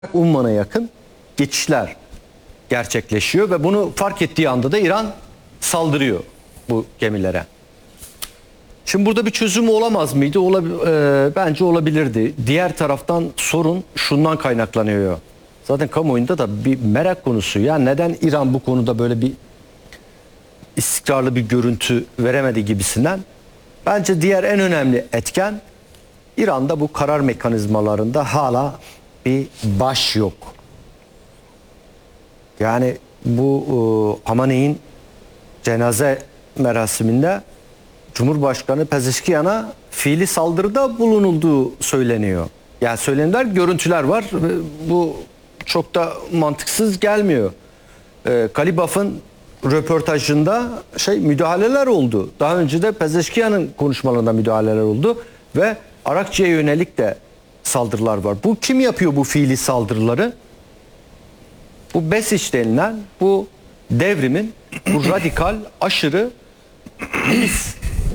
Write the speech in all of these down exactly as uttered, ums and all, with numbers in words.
Umman'a yakın geçişler gerçekleşiyor ve bunu fark ettiği anda da İran saldırıyor bu gemilere. Şimdi burada bir çözüm olamaz mıydı? Olab e, bence olabilirdi. Diğer taraftan sorun şundan kaynaklanıyor. Zaten kamuoyunda da bir merak konusu. Ya neden İran bu konuda böyle bir istikrarlı bir görüntü veremedi gibisinden. Bence diğer en önemli etken, İran'da bu karar mekanizmalarında hala bir baş yok. Yani bu e, Hamaney'in cenaze merasiminde Cumhurbaşkanı Pezeshkian'a fiili saldırıda bulunulduğu söyleniyor. Yani söyleniler, görüntüler var. Bu çok da mantıksız gelmiyor. E, Kalibaf'ın röportajında şey müdahaleler oldu. Daha önce de Pezeshkian'ın konuşmalarında müdahaleler oldu ve Arakçı'ya yönelik de saldırılar var. Bu kim yapıyor bu fiili saldırıları? Bu Besiç denilen bu devrimin bu radikal, aşırı milis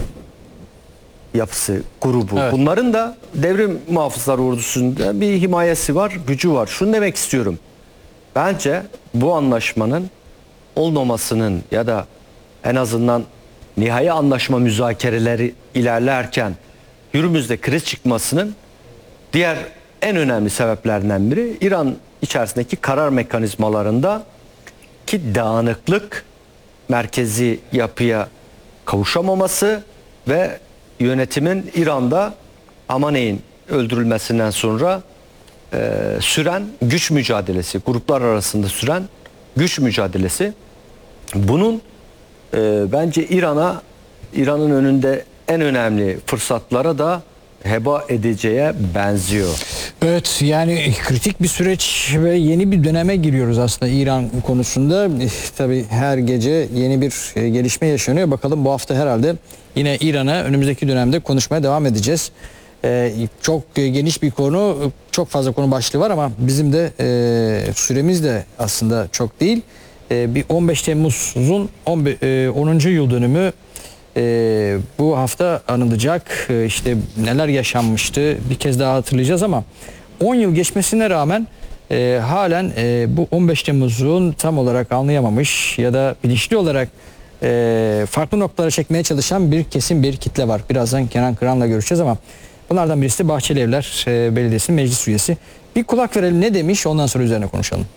yapısı, grubu. Evet. Bunların da devrim muhafızlar ordusunda bir himayesi var, gücü var. Şunu demek istiyorum. Bence bu anlaşmanın olmamasının ya da en azından nihai anlaşma müzakereleri ilerlerken Hürmüz'de kriz çıkmasının diğer en önemli sebeplerinden biri İran içerisindeki karar mekanizmalarında ki dağınıklık, merkezi yapıya kavuşamaması ve yönetimin İran'da Hamaney'in öldürülmesinden sonra e, süren güç mücadelesi, gruplar arasında süren güç mücadelesi. Bunun e, bence İran'a, İran'ın önünde en önemli fırsatlara da heba edeceğe benziyor. Evet, yani kritik bir süreç ve yeni bir döneme giriyoruz aslında İran konusunda. Tabii her gece yeni bir gelişme yaşanıyor. Bakalım bu hafta herhalde yine İran'a önümüzdeki dönemde konuşmaya devam edeceğiz. Ee, çok geniş bir konu, çok fazla konu başlığı var ama bizim de e, süremiz de aslında çok değil. E, bir on beş Temmuz'un onuncu yıl dönümü Ee, bu hafta anılacak. Ee, işte neler yaşanmıştı bir kez daha hatırlayacağız ama on yıl geçmesine rağmen e, halen e, bu on beş Temmuz'un tam olarak anlayamamış ya da bilinçli olarak e, farklı noktalara çekmeye çalışan bir kesim, bir kitle var. Birazdan Kenan Kıran'la görüşeceğiz ama bunlardan birisi de Bahçelievler e, Belediyesi'nin meclis üyesi. Bir kulak verelim, ne demiş, ondan sonra üzerine konuşalım.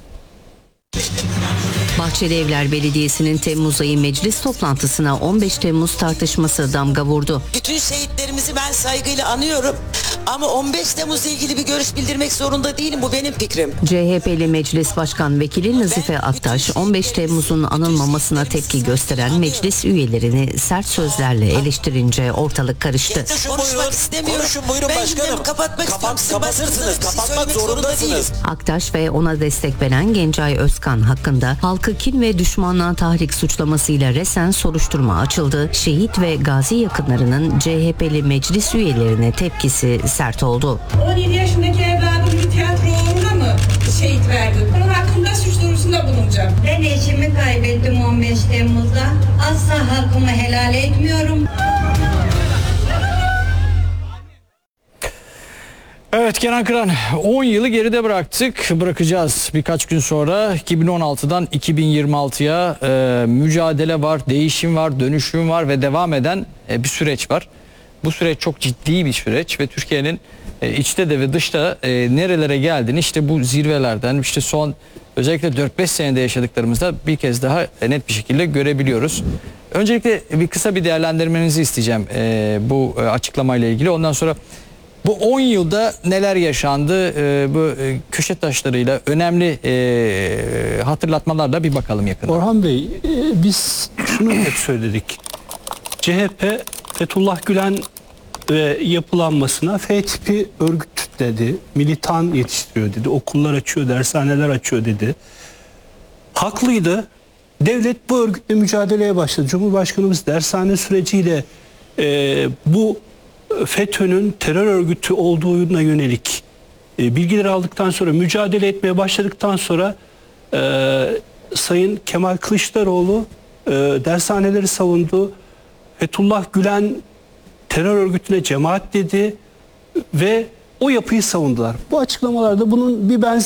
Bahçelievler Belediyesi'nin Temmuz ayı meclis toplantısına on beş Temmuz tartışması damga vurdu. Bütün şehitlerimizi ben saygıyla anıyorum ama on beş Temmuz'la ilgili bir görüş bildirmek zorunda değilim, bu benim fikrim. C H P'li Meclis Başkan Vekili Nazife Aktaş, on beş Temmuz'un anılmamasına tepki gösteren meclis üyelerini sert sözlerle eleştirince ortalık karıştı. Konuşun, konuşmak istemiyorum. Konuşun, buyurun ben başkanım. Kapatmak Kapat, istiyorum. kapatırsınız, kapatmak zorundasınız. Aktaş ve ona destek veren Gencay Özkan hakkında halkı kin ve düşmanlığa tahrik suçlamasıyla resen soruşturma açıldı. Şehit ve gazi yakınlarının C H P'li meclis üyelerine tepkisi sert oldu. on yedi yaşındaki evladım bir tiyatro uğruna mı şehit verdi? Bunun hakkında suç duyurusunda bulunacağım. Ben eşimi kaybettim on beş Temmuz'da. Asla hakkımı helal etmiyorum. Evet Kenan Kıran, on yılı geride bıraktık, bırakacağız birkaç gün sonra. iki bin on altıdan iki bin yirmi altıya e, mücadele var, değişim var, dönüşüm var ve devam eden e, bir süreç var. Bu süreç çok ciddi bir süreç ve Türkiye'nin e, içte de ve dışta e, nerelere geldiğini işte bu zirvelerden, işte son özellikle dört beş senede yaşadıklarımızda bir kez daha e, net bir şekilde görebiliyoruz. Öncelikle bir kısa bir değerlendirmenizi isteyeceğim e, bu e, açıklamayla ilgili. Ondan sonra bu on yılda neler yaşandı, ee, bu e, köşe taşlarıyla önemli e, hatırlatmalarla bir bakalım yakında. Orhan Bey, e, biz şunu hep söyledik. C H P Fethullah Gülen ve yapılanmasına F tipi örgüt dedi, militan yetiştiriyor dedi, okullar açıyor, dershaneler açıyor dedi. Haklıydı. Devlet bu örgütle mücadeleye başladı. Cumhurbaşkanımız dershane süreciyle e, bu FETÖ'nün terör örgütü olduğuna yönelik e, bilgileri aldıktan sonra, mücadele etmeye başladıktan sonra e, Sayın Kemal Kılıçdaroğlu e, dershaneleri savundu. Fethullah Gülen terör örgütüne cemaat dedi ve o yapıyı savundular. Bu açıklamalarda bunun bir benzeri